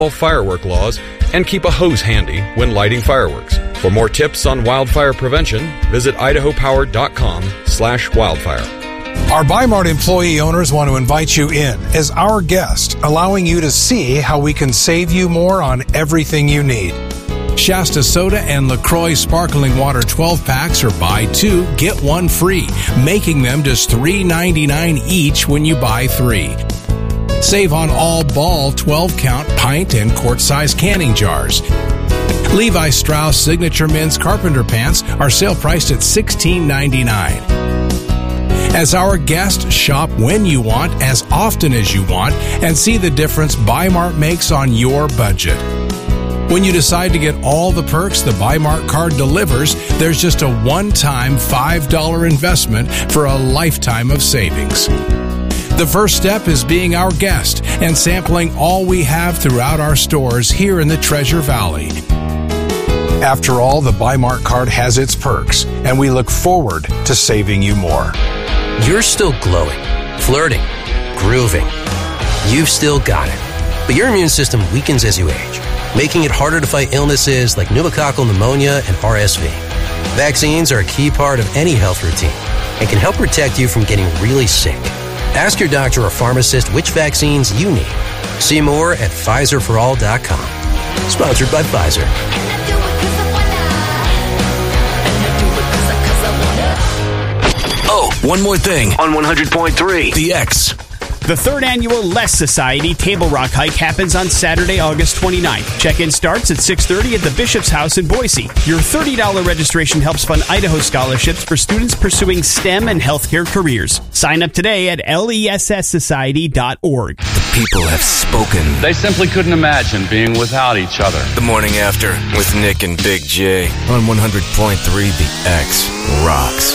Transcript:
firework laws and keep a hose handy when lighting fireworks. For more tips on wildfire prevention, visit idahopower.com/wildfire. Our Bi-Mart employee owners want to invite you in as our guest, allowing you to see how we can save you more on everything you need. Shasta Soda and LaCroix Sparkling Water 12-packs are buy two, get one free, making them just $3.99 each when you buy three. Save on all Ball 12-count pint and quart-size canning jars. Levi Strauss Signature Men's Carpenter Pants are sale priced at $16.99. As our guest, shop when you want, as often as you want, and see the difference Bi-Mart makes on your budget. When you decide to get all the perks the Bi-Mart card delivers, there's just a one-time $5 investment for a lifetime of savings. The first step is being our guest and sampling all we have throughout our stores here in the Treasure Valley. After all, the Bi-Mart card has its perks, and we look forward to saving you more. You're still glowing, flirting, grooving. You've still got it. But your immune system weakens as you age, making it harder to fight illnesses like pneumococcal pneumonia and RSV. Vaccines are a key part of any health routine and can help protect you from getting really sick. Ask your doctor or pharmacist which vaccines you need. See more at PfizerForAll.com. Sponsored by Pfizer. Oh, one more thing. On 100.3. The X. The third annual Less Society Table Rock Hike happens on Saturday, August 29th. Check-in starts at 6:30 at the Bishop's House in Boise. Your $30 registration helps fund Idaho scholarships for students pursuing STEM and healthcare careers. Sign up today at lesssociety.org. The people have spoken. They simply couldn't imagine being without each other. The Morning After with Nick and Big J on 100.3 The X rocks.